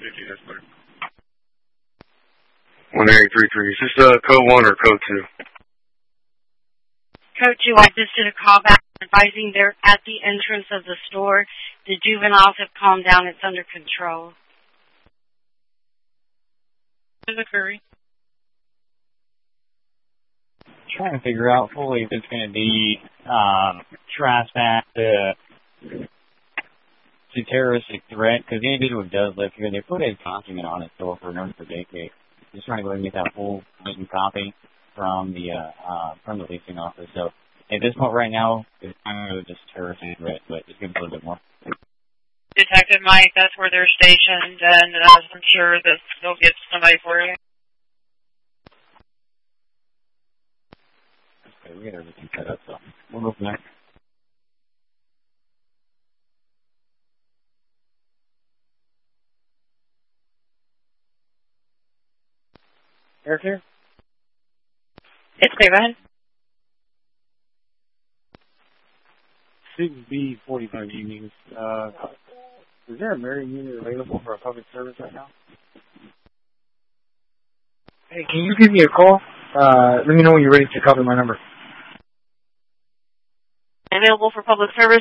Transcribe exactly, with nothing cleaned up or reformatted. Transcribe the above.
one eight three three. Is this uh, code one or code two? Code two, I just did a call back advising they're at the entrance of the store. The juveniles have calmed down. It's under control. What is occurring? Trying to figure out fully if it's going to be um, trespass to, to terroristic threat, because the individual does live here. They put a document on it still for notice to vacate. Just trying to go ahead and get that full written copy from the uh, uh, from the leasing office. So at this point right now, it's kind of just terroristic threat, but just give us a little bit more. Detective Mike, that's where they're stationed, and uh, I'm sure that they'll get somebody for you. Okay, we got everything set up, so we'll go from there. Eric here? It's clear, go ahead. six B forty-five evenings. Uh, is there a Marion unit available for a public service right now? Hey, can you give me a call? Uh, let me know when you're ready to cover my number. Available for public service.